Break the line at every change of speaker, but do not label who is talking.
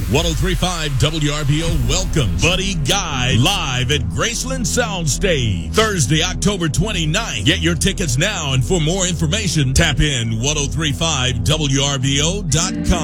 1035 WRBO welcomes Buddy Guy live at Graceland Soundstage Thursday, October 29th. Get your tickets now, and for more information, tap in 1035WRBO.com.